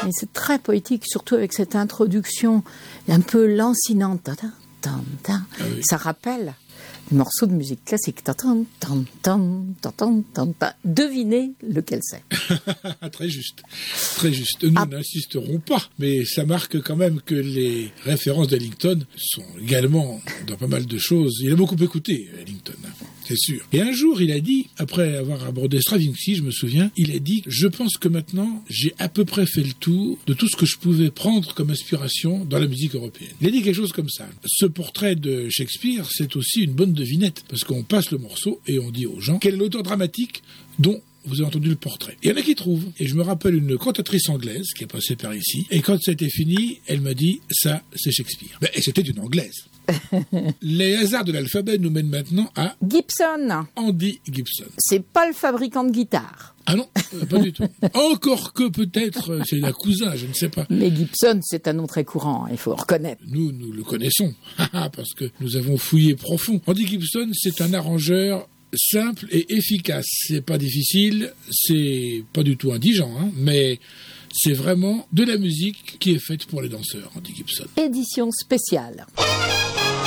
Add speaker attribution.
Speaker 1: Et c'est très poétique, surtout avec cette introduction un peu lancinante. Ta-ta, ta-ta.
Speaker 2: Ah oui.
Speaker 1: Ça rappelle des morceaux de musique classique. Ta-ta, ta-ta, ta-ta, ta-ta. Devinez lequel c'est.
Speaker 2: Très juste. Très juste. Nous n'insisterons pas, mais ça marque quand même que les références d'Ellington sont également dans pas mal de choses. Il a beaucoup écouté, Ellington, c'est sûr. Et un jour, il a dit, après avoir abordé Stravinsky, je me souviens, il a dit « Je pense que maintenant, j'ai à peu près fait le tour de tout ce que je pouvais prendre comme inspiration dans la musique européenne. » Il a dit quelque chose comme ça. Ce portrait de Shakespeare, c'est aussi une bonne devinette, parce qu'on passe le morceau et on dit aux gens quel est l'auteur dramatique dont vous avez entendu le portrait. Il y en a qui trouvent. Et je me rappelle une cantatrice anglaise qui est passée par ici. Et quand c'était fini, elle m'a dit « Ça, c'est Shakespeare. » Et c'était une anglaise. Les hasards de l'alphabet nous mènent maintenant à
Speaker 1: Gibson.
Speaker 2: Andy Gibson.
Speaker 1: C'est pas le fabricant de guitare.
Speaker 2: Ah non, pas du tout. Encore que peut-être c'est un cousin, je ne sais pas.
Speaker 1: Mais Gibson, c'est un nom très courant, il faut reconnaître.
Speaker 2: Nous le connaissons, parce que nous avons fouillé profond. Andy Gibson, c'est un arrangeur simple et efficace. C'est pas difficile, c'est pas du tout indigent, mais c'est vraiment de la musique qui est faite pour les danseurs, Andy Gibson.
Speaker 1: Édition spéciale.